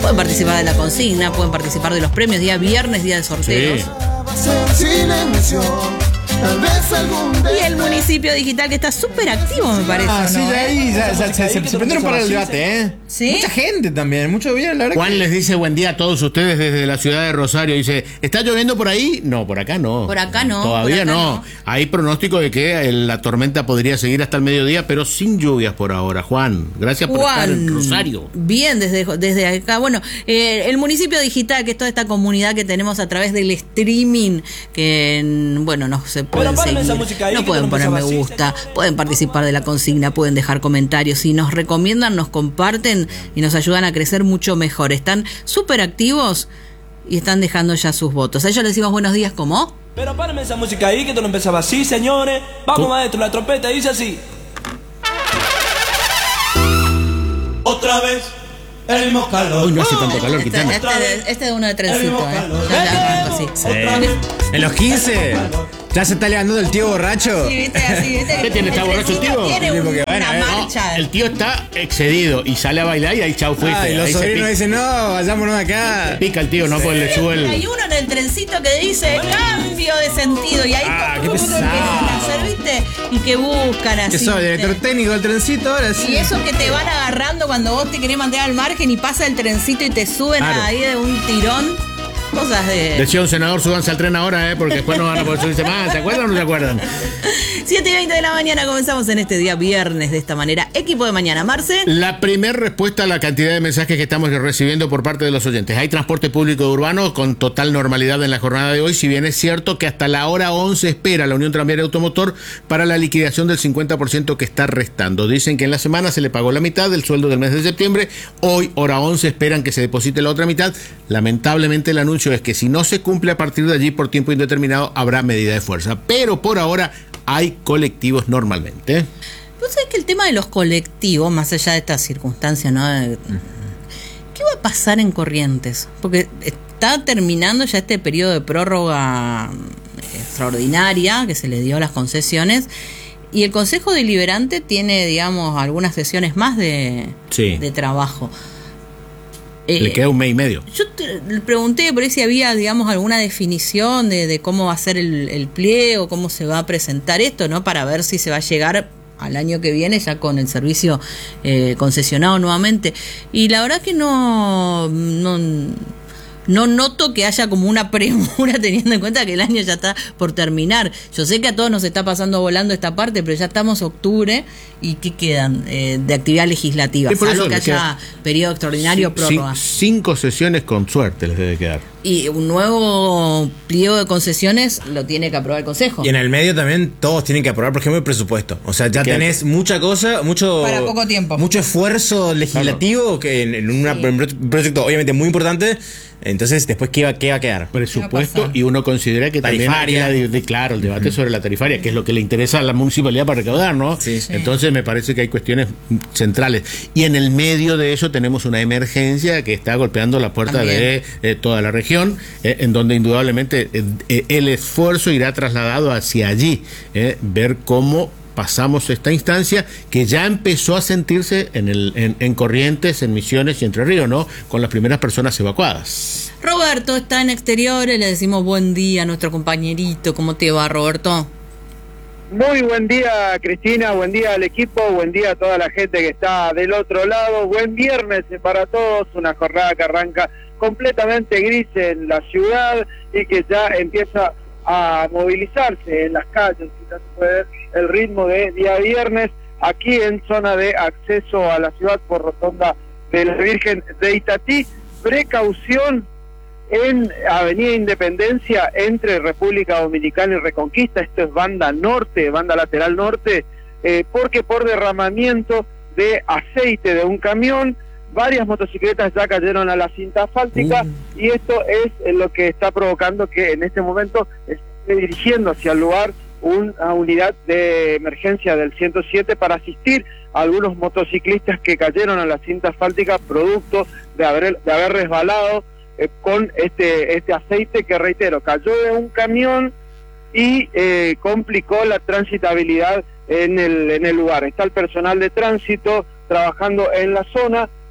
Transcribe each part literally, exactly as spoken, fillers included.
Pueden participar de la consigna, pueden participar de los premios, día viernes, día de sorteos. Sí. Y el municipio digital que está súper activo, me parece. Ah, sí, ¿no? ya ahí ya, ya, se, se, se prendieron para el debate, ¿eh? ¿Sí? Mucha gente también, mucho bien, la verdad. Juan que... les dice buen día a todos ustedes desde la ciudad de Rosario. Dice, ¿está lloviendo por ahí? No, por acá no. Por acá no. Todavía por acá no. no. Hay pronóstico de que el, la tormenta podría seguir hasta el mediodía, pero sin lluvias por ahora. Juan, gracias por Juan, estar en Rosario. Bien, desde, desde acá. Bueno, eh, el municipio digital, que es toda esta comunidad que tenemos a través del streaming, que, bueno, no se pueden seguir, ahí, no pueden poner me gusta, pueden participar de la consigna, pueden dejar comentarios. Si nos recomiendan, nos comparten y nos ayudan a crecer mucho mejor. Están súper activos y están dejando ya sus votos. A ellos les decimos buenos días, ¿cómo? Pero párenme esa música ahí, que esto no empezaba así, señores. Vamos, ¿Cómo? maestro, la trompeta dice así. Otra vez, el mismo calor. Uy, no hace tanto calor, Este, Quintana. este, este es uno de trencito, ¿eh? Ya, ya arranco así. Sí. En los quince, ya se está levantando el tío borracho. Sí, viste, así, viste. ¿Qué tiene? ¿Está borracho el tío? Tiene Sí, un- porque, bueno, una eh, marcha. El tío está excedido y sale a bailar y ahí chau fuiste. Ah, y los Ahí se sobrinos pica, dicen, no, vayámonos acá. pica el tío, no pues le sube el... Hay uno en el trencito que dice cambio de sentido y ahí Ah, qué como que pesado. empiezan a hacer, ¿viste? Y que buscan así. Que soy ¿viste? director técnico del trencito, ahora sí. Y eso que te van agarrando cuando vos te querés mantener al margen y pasa el trencito y te suben Claro. ahí de un tirón. Cosas de... Decía un senador, súbanse al tren ahora, ¿eh? Porque después no van a poder subirse más. ¿Se acuerdan o no se acuerdan? siete y veinte de la mañana comenzamos en este día viernes de esta manera. Equipo de mañana, Marce. La primera respuesta a la cantidad de mensajes que estamos recibiendo por parte de los oyentes. Hay transporte público urbano con total normalidad en la jornada de hoy, si bien es cierto que hasta la hora once espera la Unión Tranviaria Automotor para la liquidación del cincuenta por ciento que está restando. Dicen que en la semana se le pagó la mitad del sueldo del mes de septiembre. Hoy, hora once, esperan que se deposite la otra mitad. Lamentablemente el anuncio es que si no se cumple a partir de allí por tiempo indeterminado, habrá medida de fuerza. Pero por ahora hay colectivos normalmente. Vos sabés que el tema de los colectivos, más allá de esta circunstancia, ¿no? ¿Qué va a pasar en Corrientes? Porque está terminando ya este periodo de prórroga extraordinaria que se le dio a las concesiones y el Consejo Deliberante tiene, digamos, algunas sesiones más de, Sí. de trabajo. Le Eh, queda un mes y medio. Yo te le pregunté por ahí si había, digamos, alguna definición de, de cómo va a ser el, el pliego, cómo se va a presentar esto, ¿no? Para ver si se va a llegar al año que viene ya con el servicio eh, concesionado nuevamente. Y la verdad que no, no, no noto que haya como una premura teniendo en cuenta que el año ya está por terminar. Yo sé que a todos nos está pasando volando esta parte, pero ya estamos octubre y ¿qué quedan eh, de actividad legislativa? Sí, por Salvo eso que le queda- haya periodo extraordinario, Cin- prórroga. Cinco sesiones con suerte les debe quedar. Y un nuevo pliego de concesiones lo tiene que aprobar el Consejo. Y en el medio también todos tienen que aprobar, por ejemplo, el presupuesto. O sea, ya ¿Qué? tenés mucha cosa, mucho... Para poco tiempo. Mucho esfuerzo legislativo que en, en una- Sí. en un proyecto obviamente muy importante. Entonces, después, ¿qué va, qué va a quedar? Presupuesto pasar? y uno considera que también Tarifaria. hay, de, de- claro, el debate sobre la tarifaria, que es lo que le interesa a la municipalidad para recaudar, ¿no? Sí, sí. Entonces me parece que hay cuestiones centrales. Y en el medio de eso tenemos una emergencia que está golpeando la puerta También. de eh, toda la región, eh, en donde indudablemente eh, eh, el esfuerzo irá trasladado hacia allí, eh, ver cómo pasamos esta instancia que ya empezó a sentirse en, el, en, en Corrientes, en Misiones y Entre Ríos, ¿no? Con las primeras personas evacuadas. Roberto está en exteriores, le decimos buen día a nuestro compañerito. ¿Cómo te va, Roberto? Muy buen día, Cristina, buen día al equipo, buen día a toda la gente que está del otro lado, buen viernes para todos, una jornada que arranca completamente gris en la ciudad y que ya empieza a movilizarse en las calles, quizás se puede ver el ritmo de día viernes aquí en zona de acceso a la ciudad por Rotonda de la Virgen de Itatí. Precaución en Avenida Independencia entre República Dominicana y Reconquista, esto es banda norte, banda lateral norte, eh, porque por derramamiento de aceite de un camión, varias motocicletas ya cayeron a la cinta asfáltica uh. y esto es lo que está provocando que en este momento esté dirigiendo hacia el lugar una unidad de emergencia del ciento siete para asistir a algunos motociclistas que cayeron a la cinta asfáltica producto de haber, de haber resbalado Eh, con este este aceite que, reitero, cayó de un camión y eh, complicó la transitabilidad en el en el lugar. Está el personal de tránsito trabajando en la zona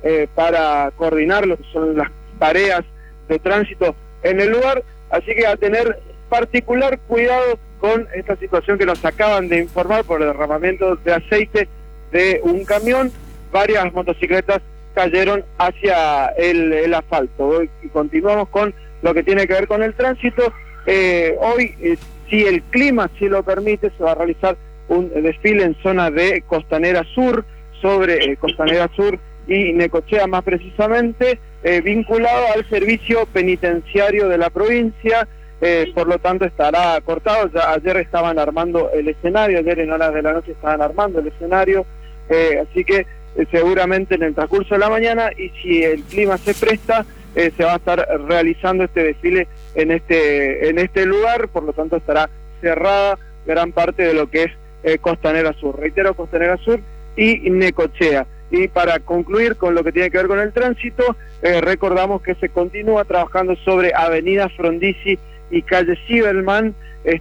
eh, para coordinar lo que son las tareas de tránsito en el lugar, así que a tener particular cuidado con esta situación que nos acaban de informar por el derramamiento de aceite de un camión. Varias motocicletas cayeron hacia el, el asfalto. Y continuamos con lo que tiene que ver con el tránsito. Eh, hoy, eh, si el clima sí lo permite, se va a realizar un desfile en zona de Costanera Sur, sobre eh, Costanera Sur y Necochea más precisamente, eh, vinculado al servicio penitenciario de la provincia. Eh, por lo tanto estará cortado. Ya ayer estaban armando el escenario, ayer en horas de la noche estaban armando el escenario, eh, así que eh, seguramente en el transcurso de la mañana, y si el clima se presta, eh, se va a estar realizando este desfile en este en este lugar, por lo tanto estará cerrada gran parte de lo que es eh, Costanera Sur, reitero, Costanera Sur y Necochea. Y para concluir con lo que tiene que ver con el tránsito, eh, recordamos que se continúa trabajando sobre Avenida Frondizi y calle Sibelman,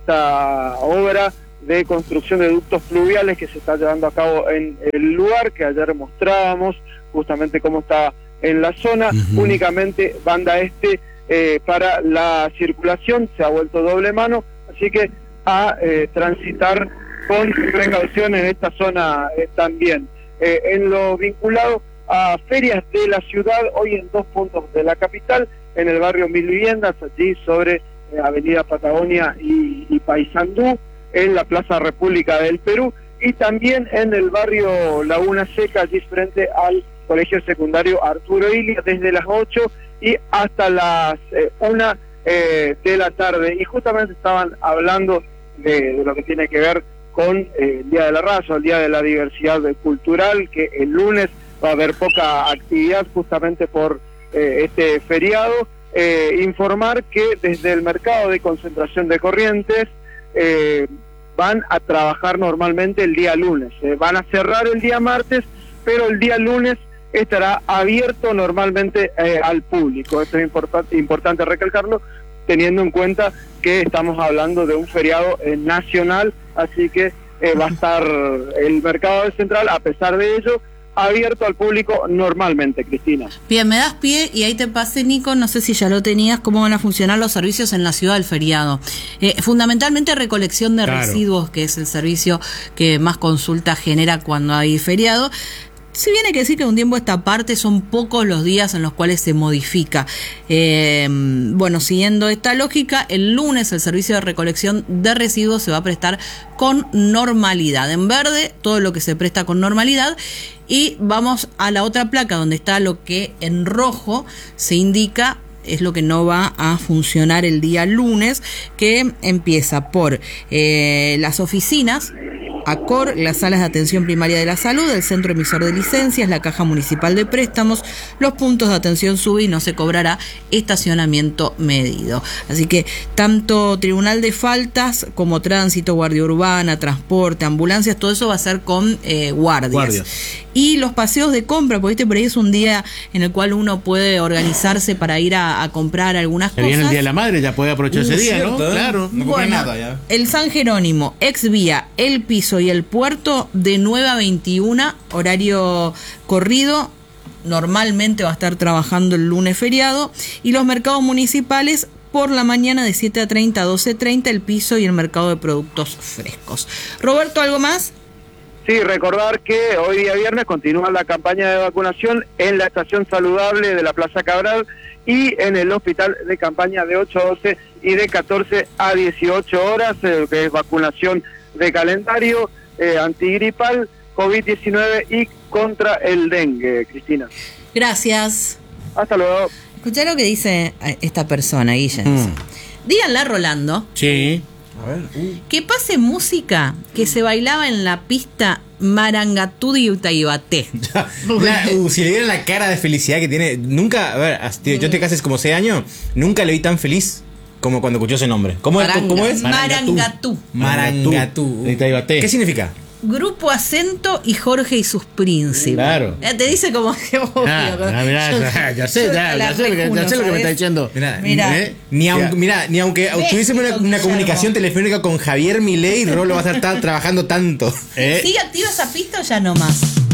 esta obra de construcción de ductos fluviales que se está llevando a cabo en el lugar, que ayer mostrábamos justamente cómo está en la zona. Uh-huh. Únicamente banda este eh, para la circulación, se ha vuelto doble mano, así que a eh, transitar con precaución en esta zona eh, también. Eh, en lo vinculado a ferias de la ciudad, hoy en dos puntos de la capital, en el barrio Mil Viviendas, allí sobre Avenida Patagonia y, y Paysandú, en la Plaza República del Perú, y también en el barrio Laguna Seca, allí frente al Colegio Secundario Arturo Illia, desde las ocho y hasta las eh, una eh, de la tarde. Y justamente estaban hablando de, de lo que tiene que ver con eh, el Día de la Raza, el Día de la Diversidad Cultural, que el lunes va a haber poca actividad justamente por eh, este feriado. Eh, informar que desde el mercado de concentración de Corrientes eh, van a trabajar normalmente el día lunes, eh, van a cerrar el día martes, pero el día lunes estará abierto normalmente eh, al público. Esto es importante, importante recalcarlo, teniendo en cuenta que estamos hablando de un feriado eh, nacional, así que eh, va a estar el mercado del Central, a pesar de ello, abierto al público normalmente, Cristina. Bien, me das pie y ahí te pasé, Nico, no sé si ya lo tenías, cómo van a funcionar los servicios en la ciudad del feriado. Eh, fundamentalmente recolección de claro. residuos, que es el servicio que más consulta genera cuando hay feriado. Si bien hay que decir que de un tiempo a esta parte son pocos los días en los cuales se modifica. Eh, bueno, siguiendo esta lógica, el lunes el servicio de recolección de residuos se va a prestar con normalidad. En verde, todo lo que se presta con normalidad. Y vamos a la otra placa donde está lo que en rojo se indica es lo que no va a funcionar el día lunes, que empieza por eh, las oficinas, ACOR, las salas de atención primaria de la salud, el centro emisor de licencias, la caja municipal de préstamos, los puntos de atención S U B I, no se cobrará estacionamiento medido. Así que tanto tribunal de faltas como tránsito, guardia urbana, transporte, ambulancias, todo eso va a ser con eh, guardias. guardias. Y los paseos de compra, porque este por ahí es un día en el cual uno puede organizarse para ir a, a comprar algunas Se cosas. Viene el Día de la Madre, ya puede aprovechar uh, ese día, cierto, ¿no? ¿eh? Claro. No compré bueno, nada ya. El San Jerónimo, ex vía, el piso y el puerto de nueve a veintiuna, horario corrido. Normalmente va a estar trabajando el lunes feriado. Y los mercados municipales por la mañana de siete a treinta a doce treinta, el piso y el mercado de productos frescos. Roberto, ¿algo más? Sí, recordar que hoy día viernes continúa la campaña de vacunación en la estación saludable de la Plaza Cabral y en el hospital de campaña de ocho a doce y de catorce a dieciocho horas, eh, que es vacunación de calendario, eh, antigripal, COVID diecinueve y contra el dengue, Cristina. Gracias. Hasta luego. Escuchá lo que dice esta persona, Guilla. Mm. Díganle a Rolando. Sí. A ver, uh. que pase música que se bailaba en la pista Marangatú de Utaibaté. La, uh, si le vieran la cara de felicidad que tiene, nunca, a ver, tío, yo te casé como seis años, nunca le vi tan feliz como cuando escuchó ese nombre. ¿Cómo, Maranga, es, ¿cómo es? Marangatú. Marangatú. De Utaibaté. ¿Qué significa? Grupo Acento y Jorge y sus príncipes. Claro. Eh, te dice como que vos, ah, yo, mirá, mirá, yo, ya, ya sé, yo ya, ya sé, lo que, ya sé lo que me está diciendo. Mirá, Mirá. ¿eh? Ni, aun, mirá, ni aunque tuviésemos una, una comunicación telefónica con Javier Milei, Rolo va a estar trabajando tanto. ¿Eh? ¿Sigue activa esa pista o ya no más?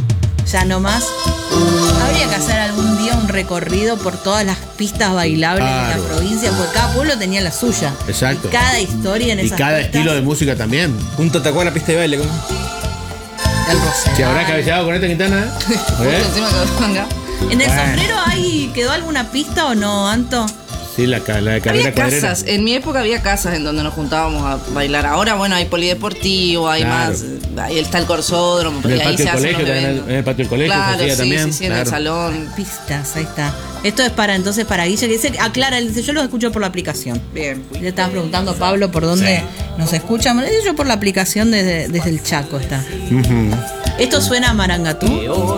ya no más. Habría que hacer algún día un recorrido por todas las pistas bailables Claro. de la provincia, porque cada pueblo tenía la suya. Exacto. Y cada historia en Y esas cada pistas. estilo de música también. Junto atacó a la pista de baile. ¿cómo? El Rosedal. ¿Se habrá cabeceado con esta Quintana? ¿Eh? Encima que venga. ¿En el Bueno. sombrero hay, quedó alguna pista o no, Anto? Sí, la, ca- la de carrera Había cuadrera. casas, en mi época había casas en donde nos juntábamos a bailar. Ahora, bueno, hay polideportivo, hay Claro. más, ahí está el corsódromo, En el y ahí patio se del hacen colegio, los también, en el- eventos. en el patio del colegio se Claro, hacía sí, también, sí, sí, en el claro. salón. Pistas, ahí está. Esto es para entonces para Guille, que dice, aclara, él dice, yo lo escucho por la aplicación. Bien. Le estaba preguntando a Pablo por dónde nos escucha. Me lo dice yo por la aplicación desde, desde el Chaco está. Esto suena a Marangatú.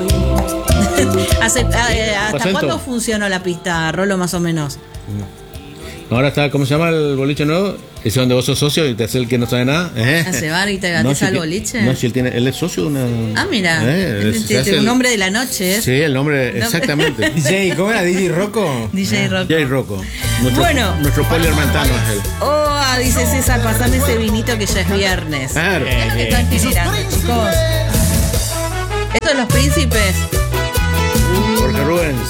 Hace- ah, eh, ¿Hasta Acento. cuándo funcionó la pista, Rolo, más o menos? Ahora está, ¿cómo se llama el boliche nuevo? Ese donde vos sos socio y te hace el que no sabe nada. ¿Eh? ¿Hace bar y te No, gates si al ti- boliche? No, si él tiene, él es socio de una. Ah, mira. ¿Eh? Este- Se este- hace un el- hombre de la noche. ¿eh? Sí, el nombre, No. exactamente. D J, ¿cómo era? D J Rocco. D J Rock. Jay Rocco. Nuestro, Bueno. Nuestro poli hermantano es él. Oh, dice César, pasame ese vinito que ya es viernes. Claro. ¿Qué es lo que están generando, chicos? Estos los príncipes. Jorge Rubens.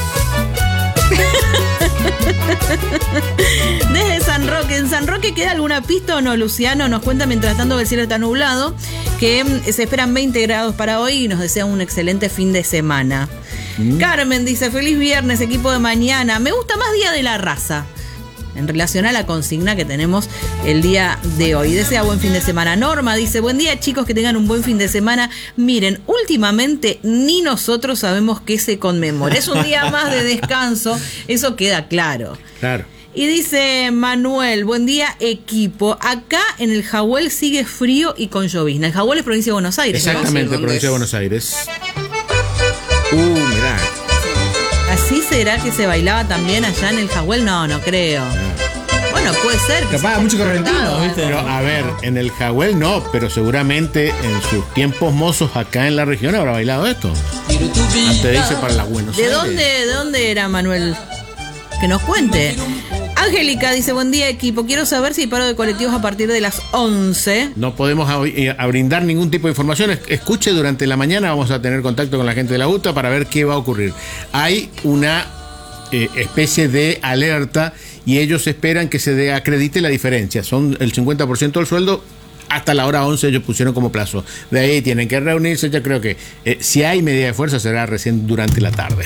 Desde San Roque. ¿En San Roque queda alguna pista o no, Luciano? Nos cuenta mientras tanto que el cielo está nublado, que mm, se esperan veinte grados para hoy y nos desea un excelente fin de semana. Carmen dice, feliz viernes, equipo de mañana. Me gusta más Día de la Raza, en relación a la consigna que tenemos el día de hoy. Desea buen fin de semana. Norma dice, buen día chicos, que tengan un buen fin de semana. Miren, últimamente ni nosotros sabemos qué se conmemora. Es un día más de descanso, eso queda claro. Claro. Y dice Manuel, buen día equipo. Acá en el Jahuel sigue frío y con llovizna. El Jahuel es provincia de Buenos Aires, ¿no? Exactamente, ¿dónde provincia de es? Buenos Aires. Uh, mirá. ¿Así será que se bailaba también allá en el Jahuel? No, no creo. Bueno, puede ser. que Capaz, se mucho haya correntino, inventado, ¿viste? ¿eh? Pero a ver, en el Jahuel no, pero seguramente en sus tiempos mozos acá en la región habrá bailado esto. Te dice para la Buenos ¿De Aires. dónde, ¿De dónde era Manuel? Que nos cuente. Angélica dice, buen día equipo. Quiero saber si hay paro de colectivos a partir de las once. No podemos a, eh, a brindar ningún tipo de información. Es- Escuche, durante la mañana vamos a tener contacto con la gente de la U T A para ver qué va a ocurrir. Hay una eh, especie de alerta y ellos esperan que se dé, acredite la diferencia. Son el cincuenta por ciento del sueldo. Hasta la hora once ellos pusieron como plazo. De ahí tienen que reunirse. Yo creo que eh, si hay medida de fuerza será recién durante la tarde.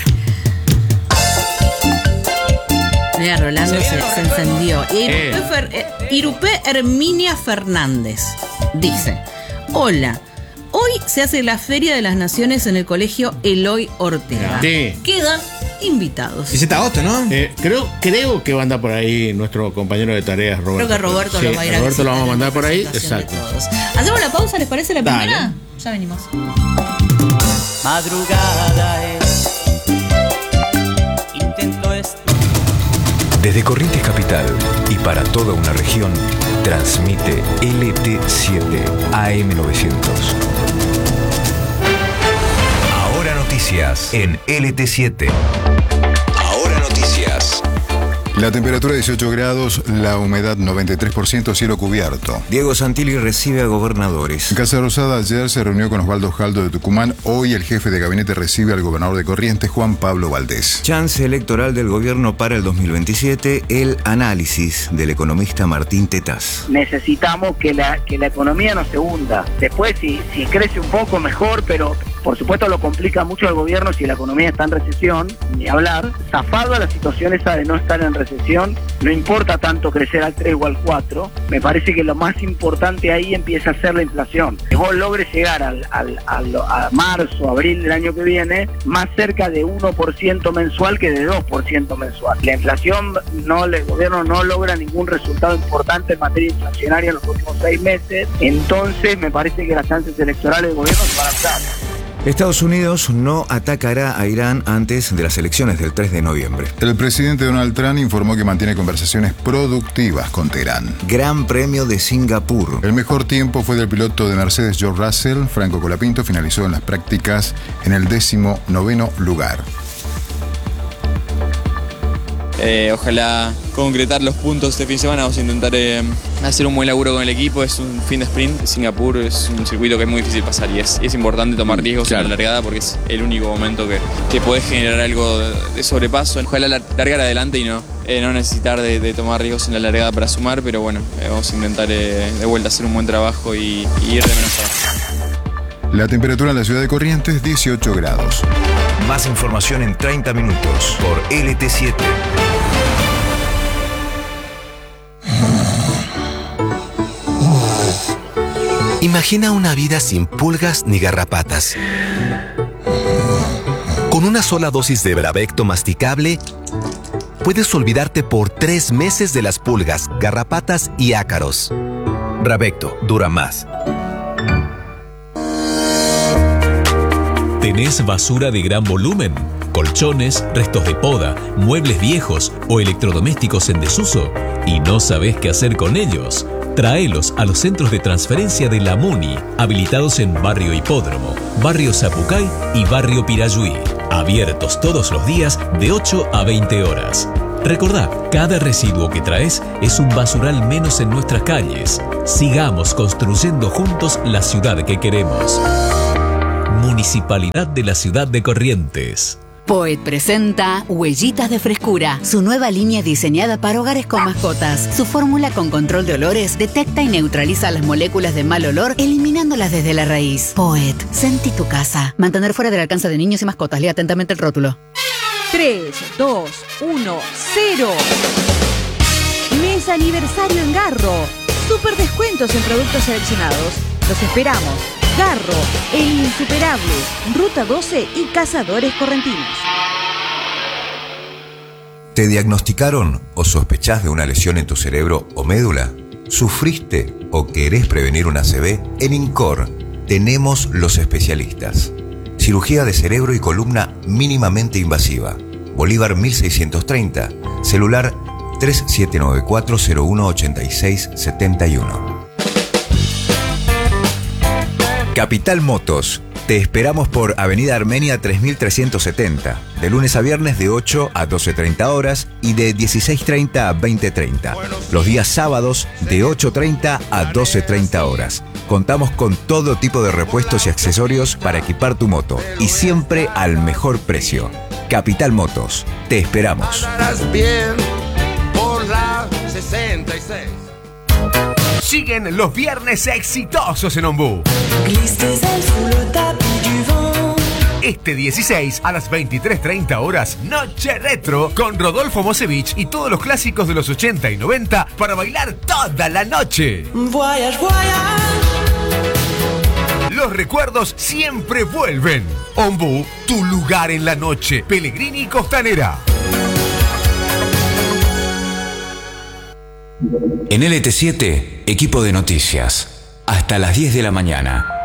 Mira, Rolando se, se encendió. Y Eh. Irupé, Fer- eh, Irupé Herminia Fernández dice, hola, hoy se hace la Feria de las Naciones en el Colegio Eloy Ortega. Sí. Quedan invitados. diecisiete de agosto, ¿no? Eh, creo, creo que va a andar por ahí nuestro compañero de tareas, Roberto. Creo que Roberto Sí, lo va a ir a Roberto lo vamos a visitar mandar en por ahí. representación de Exacto. todos. ¿Hacemos la pausa? ¿Les parece la Dale. primera? Ya venimos. Madrugada es. Intento estar. Desde Corrientes Capital y para toda una región, transmite L T siete A M novecientos. Ahora noticias en L T siete. Ahora noticias. La temperatura dieciocho grados, la humedad noventa y tres por ciento, cielo cubierto. Diego Santilli recibe a gobernadores. En Casa Rosada ayer se reunió con Osvaldo Jaldo de Tucumán. Hoy el jefe de gabinete recibe al gobernador de Corrientes, Juan Pablo Valdés. Chance electoral del gobierno para el dos mil veintisiete, el análisis del economista Martín Tetaz. Necesitamos que la que la economía no se hunda. Después, si, si crece un poco, mejor, pero por supuesto lo complica mucho al gobierno si la economía está en recesión, ni hablar. Zafado a la situación esa de no estar en recesión, no importa tanto crecer al tres o al cuatro, me parece que lo más importante ahí empieza a ser la inflación. Que vos logres llegar al, al, al- a marzo, abril del año que viene, más cerca de uno por ciento mensual que de dos por ciento mensual. La inflación, no, el gobierno no logra ningún resultado importante en materia inflacionaria en los últimos seis meses, entonces me parece que las chances electorales del gobierno se van a dar. Estados Unidos no atacará a Irán antes de las elecciones del tres de noviembre. El presidente Donald Trump informó que mantiene conversaciones productivas con Teherán. Gran Premio de Singapur. El mejor tiempo fue del piloto de Mercedes, George Russell. Franco Colapinto finalizó en las prácticas en el décimo noveno lugar. Eh, ojalá concretar los puntos este fin de semana. Vamos a intentar eh, hacer un buen laburo con el equipo. Es un fin de sprint. Singapur es un circuito que es muy difícil pasar y es, es importante tomar riesgos claro. en la largada porque es el único momento que, que podés generar algo de, de sobrepaso. Ojalá largar adelante y no, eh, no necesitar de, de tomar riesgos en la largada para sumar, pero bueno, eh, vamos a intentar eh, de vuelta hacer un buen trabajo y, y ir de menos a más. La temperatura en la ciudad de Corrientes, dieciocho grados. Más información en treinta minutos por L T siete. Imagina una vida sin pulgas ni garrapatas. Con una sola dosis de Bravecto masticable, puedes olvidarte por tres meses de las pulgas, garrapatas y ácaros. Bravecto dura más. ¿Tenés basura de gran volumen? ¿Colchones, restos de poda, muebles viejos o electrodomésticos en desuso? ¿Y no sabés qué hacer con ellos? Tráelos a los centros de transferencia de la MUNI, habilitados en Barrio Hipódromo, Barrio Zapucay y Barrio Pirayuí. Abiertos todos los días de ocho a veinte horas. Recordá, cada residuo que traes es un basural menos en nuestras calles. Sigamos construyendo juntos la ciudad que queremos. Municipalidad de la Ciudad de Corrientes. Poet presenta Huellitas de Frescura, su nueva línea diseñada para hogares con mascotas. Su fórmula con control de olores detecta y neutraliza las moléculas de mal olor, eliminándolas desde la raíz. Poet, sentí tu casa. Mantener fuera del alcance de niños y mascotas. Lea atentamente el rótulo. tres, dos, uno, cero. Mes aniversario en Garro. Super descuentos en productos seleccionados. Los esperamos. Garro, el insuperable, Ruta doce y Cazadores Correntinos. ¿Te diagnosticaron o sospechás de una lesión en tu cerebro o médula? ¿Sufriste o querés prevenir una A C V? En INCOR tenemos los especialistas. Cirugía de cerebro y columna mínimamente invasiva. Bolívar mil seiscientos treinta, celular tres siete nueve cuatro cero uno ocho seis siete uno. Capital Motos. Te esperamos por Avenida Armenia tres mil trescientos setenta, de lunes a viernes de ocho a doce treinta horas y de dieciséis treinta a veinte treinta. Los días sábados de ocho treinta a doce treinta horas. Contamos con todo tipo de repuestos y accesorios para equipar tu moto y siempre al mejor precio. Capital Motos. Te esperamos. Bien por la sesenta y seis. Siguen los viernes exitosos en Ombú. Este dieciséis a las veintitrés treinta horas, Noche Retro con Rodolfo Mosevich y todos los clásicos de los ochenta y noventa para bailar toda la noche. Voyage, voyage. Los recuerdos siempre vuelven. Ombú, tu lugar en la noche. Pellegrini Costanera. En L T siete, equipo de noticias. Hasta las diez de la mañana.